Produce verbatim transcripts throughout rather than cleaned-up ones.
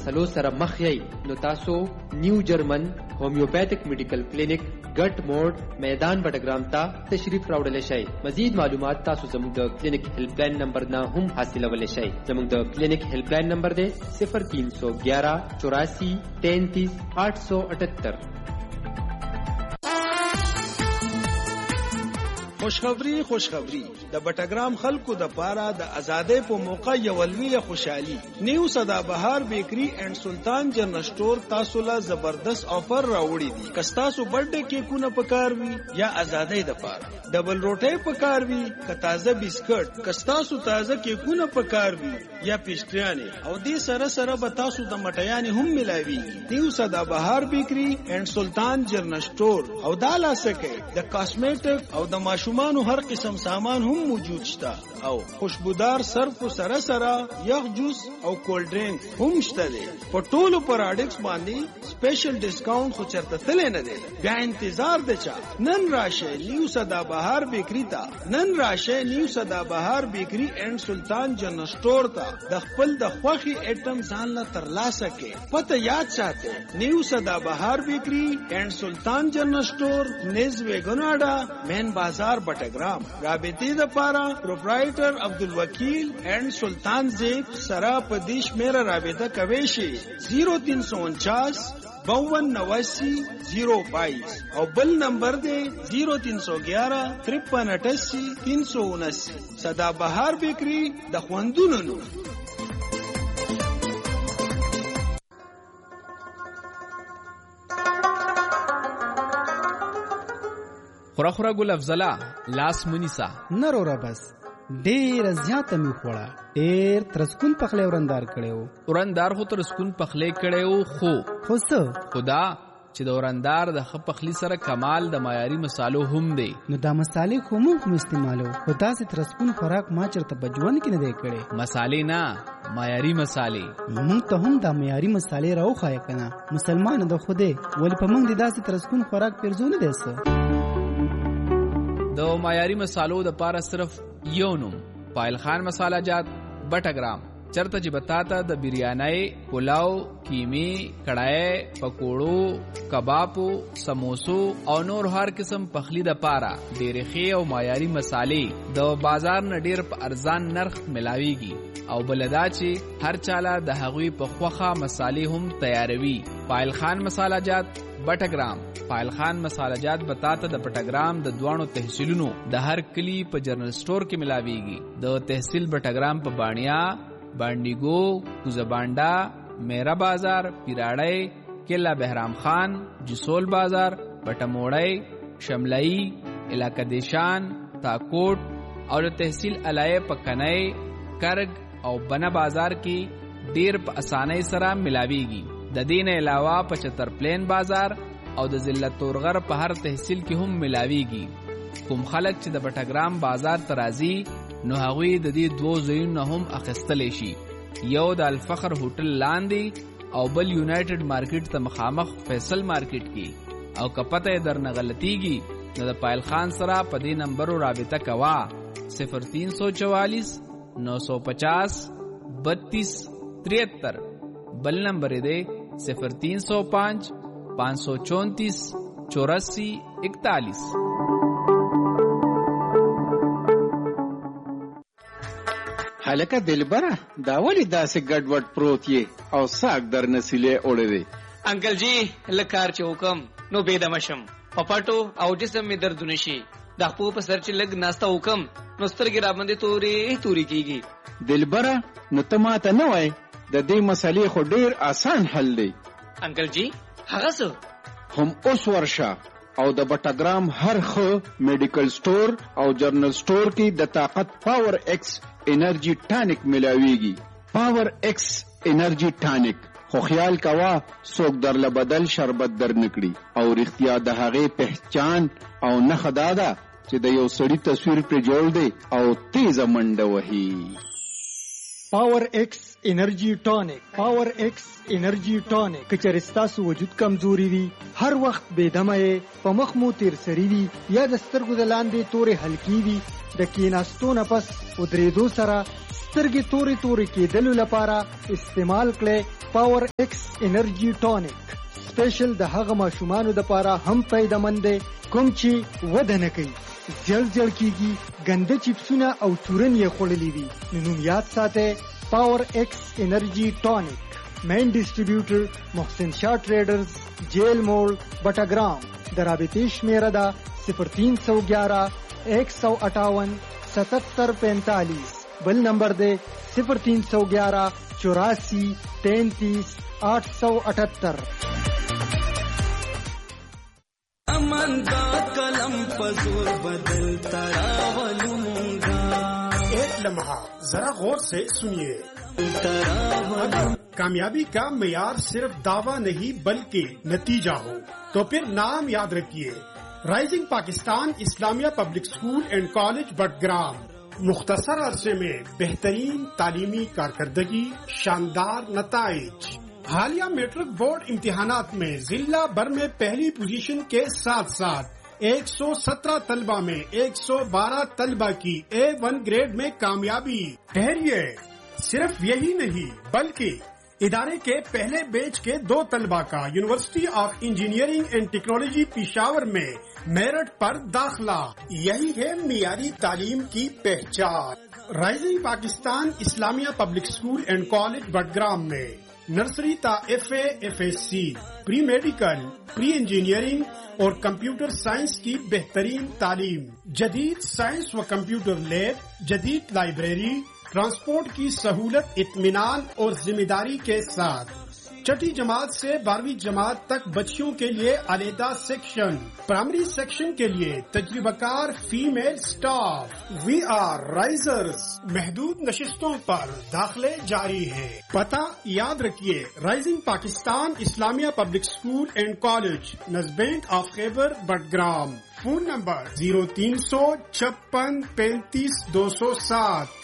سلو سره مخ یې نو تاسو نیو جرمن هومیوپیتھک میډیکل کلینیک ګټ موډ میدان بټګرام ته تشریف راوړلی شئ. مزید معلومات تاسو زموږ د کلینیک هیلپ لاین نمبر نه هم حاصلولی شئ. زموږ د کلینیک هیلپ لاین نمبر دی صفر تین سو گیارہ چوراسی تینتیس آٹھ سو اٹھتر. خوشخبری خوشخبری د بټګرام خلکو د پاره د ازادۍ په موقع یو لویه خوشحالي. نیو سدابهار بیکری اینڈ سلطان جنرل سٹور تاسو له زبردست آفر راوړي دي. که تاسو برډے کیکونه پکار وي یا ازادۍ د پاره ډبل روټۍ پکار وي که تازه بسکټ که تاسو تازه کیکونه پکار وي یا پیسټریانې او دې سره سره به تاسو د مټیانې هم ملاويږي. نیو سدابهار بیکری اینڈ سلطان جنرل سٹور او دا لاسکه د کاسمیټک او د ماشو مانو هر قسم سامان هم موجود شته او خوشبودار صرف سره سره یخ جوس او کولډ ډرینک هم شته دي. په ټولو پروډکټس باندې سپیشل ډیسکاونټ خو چرته تل نه دي. بیا انتظار د چا؟ نن راشه نیو سدابهار بیکری ته. نن راشه نیو سدابهار بیکری اینڈ سلطان جنرل سٹور ته د خپل د خوخي ایټم ځان له ترلاسه کې. پته یاد ساتئ نیو سدابهار بیکری اینڈ سلطان جنرل سٹور نیز ویګناډا مین بازار بټګرام. رابطې د پاره پروپرایټر عبدالوکیل اینڈ سلطان زیب سرا پدیش میرا رابطه کوي شي زیرو تین سو انچاس باون نواسی زیرو بائیس او بل نمبر دے زیرو تین سو گیارہ ترپن اٹھاسی تین سو انسی. سدابهار بیکری د خوندونو نو. خورا خورا ګل افضلا لاس منیسا نرو را بس ډیر زیاته می خوړه. ډیر ترسکون پخلی ورندار کړو. ورندار خو ترسکون پخلی کړو خو خو څه خدا چې د ورندار د خ پخلی سره کمال د معیاري مصالو هم دی. نو دا مصالې خو مو هم استعمالو. خدا سي ترسکون خوراک ما چرته بجوان کې نه دی کړي. مصالې نه معیاري مصالې. مونږ ته هم دا معیاري مصالې راوخای کنه. مسلمان د خوده ول په مونږ د داسې ترسکون خوراک پیرزونه دیسه. د معیاري مصالو د پاره صرف یو نوم پایل خان مساله جات بټګرام. چرته چې بتاته د بریانای پلاو کیمی کړای پکوړو کبابو سموسو او نور هر قسم پخلی د پاره ډېرې ښې او معیاري مصالې د بازار نه ډېر په ارزان نرخ ملاويږي او بلدا چې هر چاله د هغوی په خوخه مصالې هم تیاروي. پایل خان مساله جات بټګرام. پایل خان مساله جات بتاته د بټګرام د دوانو تحصیلونو د هر کلی په جنرل سٹور کې ملاويږي. د تحصیل بټګرام په بانیا بانډیګو کوزبانډا میرا بازار پیراړی کلا بهرام خان جسول بازار بټموړی شملئی علاقہ دیشان تاکوٹ او د تحصیل علای پکنای کرگ او بنا بازار کې ډیر په اسانۍ سره ملاويږي. د دین علاوه پچتر پلین بازار او د ضلع تورغر په هر تحصیل کې هم ملاويږي. کوم خلک چې د بټګرام بازار ترازی نو هغوی د دې دوه ځایونو هم اخیستلی شي. یو د الفخر هوټل لاندې او بل یونایټډ مارکیټ ته مخامخ فیصل مارکیټ کې. او که پته یې درنه غلطیږي نو د پایل خان سره په دې نمبرو رابطه کوه صفر تین سو چوالیس نو سو پچاس بتیس تریہتر. بل نمبر دے صفر تین سو پانچ پانچ سو چونتیس چوراسی اکتالیس. هلکه دلبره دا ولی داسې ګډوډ پروت یې او ساک در نسیلې اوړې دی؟ انکل جی لکار چې حکم نو بېدمه شم په پټو او جسم مې دردونه شي. د خپو په سر چې لږ ناسته وکم نو سترګې راباندې تورې تورې کېږي. دلبره نو ته ماته نه وایې د دې مسلې خو ډېر آسان حل دی. انکل جی هغه څه؟ هم اوس ورشه او د بټګرام هر ښه میډیکل سٹور او جرنل سٹور کې د طاقت پاور ایکس انرژي ټانک ملاويږي. پاور ایکس انرژي ټانک خو خیال کوا څوک درله بدل شربت در نکړي او رښتیا د هغې پہچان او نښه دا ده چې د یو سړي تصویر پرې جوړ دی او تیزه منډه وهي. پاور ایکس انرجی ټانک. پاور ایکس انرجی ټانک کچر ستاسو وجود کمزوري وي، هر وخت بې دمه یې، په مخ مو تیر سری وي یا د سترګو د لاندې تورې حلقې وي، د کیناستو نه پس ودرېدو سره سترګې تورې تورې کېدلو لپاره استعمال کړئ پاور ایکس انرجی ټانک. سپیشل د هغه ماشومانو دپاره هم فایدهمند دی کوم چې وده نه کوي، زیړ زیړ کیږي، ګنده چپسونه او چورن یې خوړلي وي. نو نوم یاد ساتئ، پاور ایکس انرجی ټانک. مین ڈسٹریبیوٹر محسن شاہ ٹریڈرز، جیل موڑ، بٹاگرام. د رابطې شمیره ده صفر تین سو گیارہ ایک سو اٹھاون ستتر پینتالیس. بل نمبر دے صفر تین سو گیارہ چوراسی تینتیس آٹھ سو اٹھتر. امن کا قلم پزور بدل تراولوں گا. ایک لمحہ ذرا غور سے سنیے. کامیابی کا معیار صرف دعویٰ نہیں بلکہ نتیجہ ہو تو پھر نام یاد رکھیے، رائزنگ پاکستان اسلامیہ پبلک اسکول اینڈ کالج بٹگرام. مختصر عرصے میں بہترین تعلیمی کارکردگی، شاندار نتائج. حالیہ میٹرک بورڈ امتحانات میں ضلع بھر میں پہلی پوزیشن کے ساتھ ساتھ ایک سو سترہ طلبہ میں ایک سو بارہ طلبہ کی اے ون گریڈ میں کامیابی. ٹھہریے، صرف یہی نہیں بلکہ ادارے کے پہلے بیچ کے دو طلبہ کا یونیورسٹی آف انجینئرنگ اینڈ ٹیکنالوجی پشاور میں میرٹ پر داخلہ. یہی ہے معیاری تعلیم کی پہچان. رائزنگ پاکستان اسلامیہ پبلک اسکول اینڈ کالج بٹگرام میں نرسری تا ایف اے ایف ایس سی، پری میڈیکل، پری انجینئرنگ اور کمپیوٹر سائنس کی بہترین تعلیم. جدید سائنس و کمپیوٹر لیب، جدید لائبریری، ٹرانسپورٹ کی سہولت، اطمینان اور ذمہ داری کے ساتھ. چھٹی جماعت سے بارہویں جماعت تک بچیوں کے لیے علیحدہ سیکشن. پرائمری سیکشن کے لیے تجربہ کار فیمیل سٹاف. وی آر رائزرز. محدود نشستوں پر داخلے جاری ہے. پتہ یاد رکھیے، رائزنگ پاکستان اسلامیہ پبلک اسکول اینڈ کالج، نزبینک آف خیبر بٹگرام. فون نمبر زیرو تین سو چھپن پینتیس دو سو سات.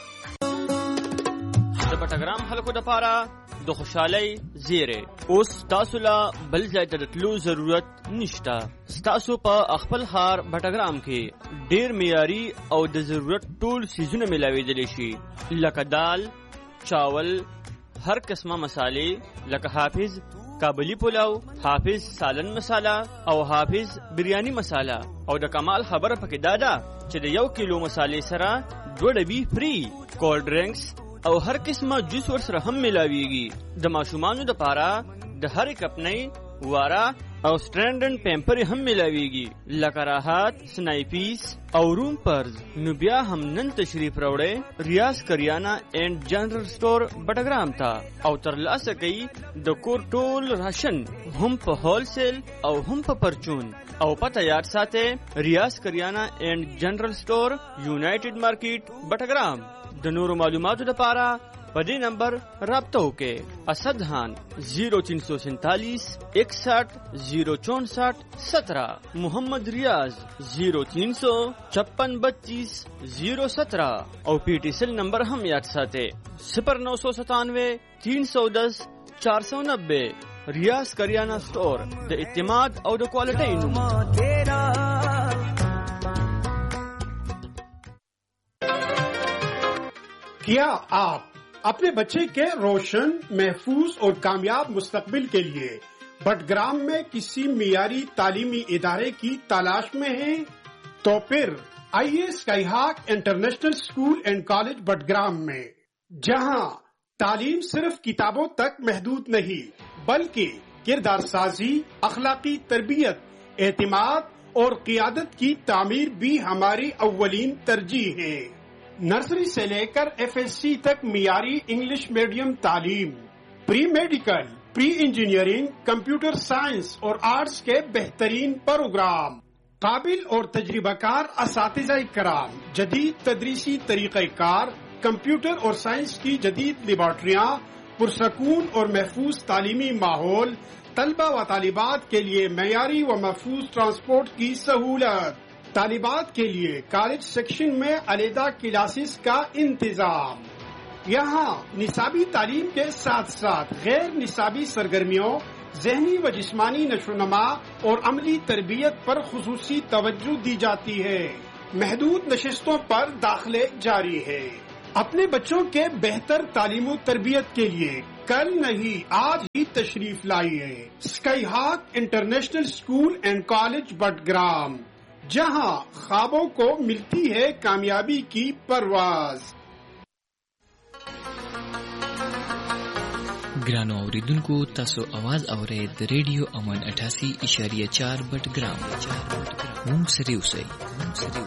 بٹگرام خلکو د پاره د خوشحالۍ زیری اوس تاسو لا بل ځای ته د تلو ضرورت نشته. ستاسو په خپل ښار بټګرام کې ډیر معیاري او د ضرورت ټول څیزونه میلاویدلی شي، لکه دال، چاول، هر قسمه مسالې لکه حافظ کابلی پلاو، حافظ سالن مساله او حافظ بریانی مساله. او د کمال خبره پکې دا ده چې د یو کیلو مسالې سره دوه ډبي فری. کولډ ډرنکس او هر قسمه جوس ور سره هم ملاویږي. د ماشومانو د پاره د هر کپنۍ، واره او سټرینډن پیمپر هم ملاویږي، لکه راحت، سنایپیس او روم پرز. نو بیا هم نن تشریف راوړئ ریاض کریانه اینڈ جنرل سٹور بټګرام ته او ترلاسه کوي د کور ټول راشن هم په هول سیل او هم په پرچون. او پته یاد ساتئ، ریاض کریانه اینڈ جنرل سٹور، یونائټډ مارکیټ بټګرام. د نورو معلوماتو لپاره په دې نمبر رابطه وکړئ. اسد خان زیرو تین سو سینتالیس اکسٹھ زیرو چونسٹھ سترہ. محمد ریاض زیرو تین سو چھپن بتیس زیرو سترہ. اور پی ٹی سیل نمبر ہم یاد ساتھے صفر نو سو ستانوے تین سو دس چار سو نبے. ریاض کریانہ سٹور، د اعتماد اور د کوالٹی نوم. کیا آپ اپنے بچے کے روشن، محفوظ اور کامیاب مستقبل کے لیے بٹگرام میں کسی معیاری تعلیمی ادارے کی تلاش میں ہیں؟ تو پھر آئیے اسکائی ہاک انٹرنیشنل اسکول اینڈ کالج بٹگرام میں، جہاں تعلیم صرف کتابوں تک محدود نہیں بلکہ کردار سازی، اخلاقی تربیت، اعتماد اور قیادت کی تعمیر بھی ہماری اولین ترجیح ہے. نرسری سے لے کر ایف ایس سی تک معیاری انگلش میڈیم تعلیم، پری میڈیکل، پری انجینئرنگ، کمپیوٹر سائنس اور آرٹس کے بہترین پروگرام، قابل اور تجربہ کار اساتذہ کرام، جدید تدریسی طریقہ کار، کمپیوٹر اور سائنس کی جدید لیبارٹریاں، پرسکون اور محفوظ تعلیمی ماحول، طلبہ و طالبات کے لیے معیاری و محفوظ ٹرانسپورٹ کی سہولت، طالبات کے لیے کالج سیکشن میں علیحدہ کلاسز کا انتظام. یہاں نصابی تعلیم کے ساتھ ساتھ غیر نصابی سرگرمیوں، ذہنی و جسمانی نشو و نما اور عملی تربیت پر خصوصی توجہ دی جاتی ہے۔ محدود نشستوں پر داخلے جاری ہے۔ اپنے بچوں کے بہتر تعلیم و تربیت کے لیے کل نہیں آج ہی تشریف لائیے اسکائی ہاک انٹرنیشنل اسکول اینڈ کالج بٹگرام، جہاں خوابوں کو ملتی ہے کامیابی کی پرواز۔ ګرانو اوریدونکو، تاسو आवाज اورئ د ریډیو امن اٹھاسی اشاریه چار بټ ګرام. مونږ سره اوسئ.